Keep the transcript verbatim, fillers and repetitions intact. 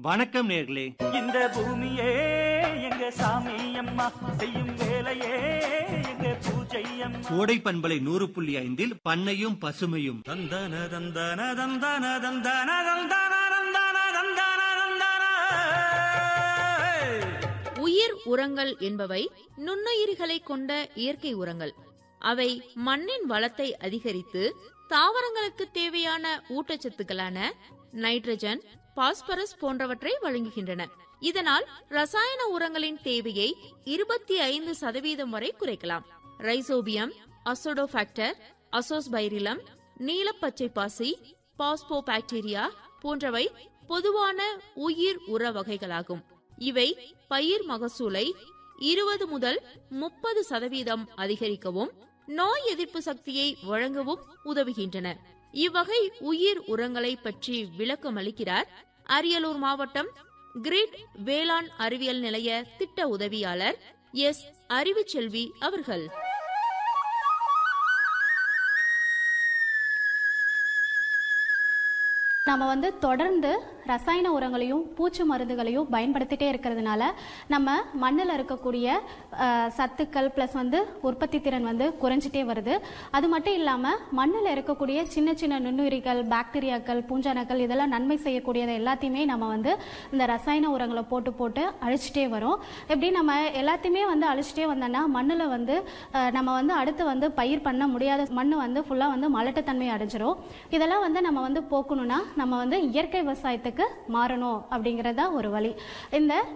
வணக்கம் நேர்களே. இந்த பூமியே எங்க சாமி அம்மா, செய்யும் வேலையே எங்க பூஜை அம்மா. கோடை பண்பலை நூறு புள்ளி ஐந்தில் பண்ணையும் பசுமையும். தந்தன தந்தன தந்தன தந்தன தந்தன தந்தன தந்தன தந்தன. உயிர் உரங்கள் என்பவை நுண்ணுயிரிகளை கொண்ட இயற்கை உரங்கள். அவை மண்ணின் வளத்தை அதிகரித்து தாவரங்களுக்கு தேவையான ஊட்டச்சத்துக்களான நைட்ரஜன், பாஸ்பரஸ் போன்றவற்றை வழங்குகின்றன. இதனால் ரசாயன உரங்களின் தேவையை இருபத்தி ஐந்து சதவீதம் வரை குறைக்கலாம். ரைசோபியம், அசோடோபாக்டர், அசோஸ்பைரிலம், நீலப்பச்சை பாசி, பாஸ்போபாக்டீரியா போன்றவை பொதுவான உயிர் உர வகைகளாகும். இவை பயிர் மகசூலை இருபது முதல் முப்பது சதவீதம் அதிகரிக்கவும் நோய் எதிர்ப்பு சக்தியை வழங்கவும் உதவுகின்றன. இவ்வகை உயிர் உரங்களை பற்றி விளக்கம் அளிக்கிறார் அரியலூர் மாவட்டம் கிரிட் வேளாண் அறிவியல் நிலைய திட்ட உதவியாளர் எஸ் அறிவுச்செல்வி அவர்கள். நம்ம வந்து தொடர்ந்து ரசாயன உரங்களையும் பூச்சி மருந்துகளையும் பயன்படுத்திட்டே இருக்கிறதுனால நம்ம மண்ணில் இருக்கக்கூடிய சத்துக்கள் ப்ளஸ் வந்து உற்பத்தி திறன் வந்து குறைஞ்சிட்டே வருது. அது மட்டும் இல்லாமல் மண்ணில் இருக்கக்கூடிய சின்ன சின்ன நுண்ணுயிரிகள், பாக்டீரியாக்கள், பூஞ்சானக்கள் இதெல்லாம் நன்மை செய்யக்கூடியதை எல்லாத்தையுமே நம்ம வந்து இந்த ரசாயன உரங்களை போட்டு போட்டு அழிச்சிட்டே வரோம். எப்படி நம்ம எல்லாத்தையுமே வந்து அழிச்சிட்டே வந்தோன்னா மண்ணில் வந்து நம்ம வந்து அடுத்து வந்து பயிர் பண்ண முடியாத மண் வந்து ஃபுல்லாக வந்து மலட்டுத்தன்மை அடைஞ்சிரும். இதெல்லாம் வந்து நம்ம வந்து போக்கணும்னா நம்ம வந்து இயற்கை விவசாயத்துக்கு மாறணும் அப்படிங்கிறதா ஒரு வழி. இந்த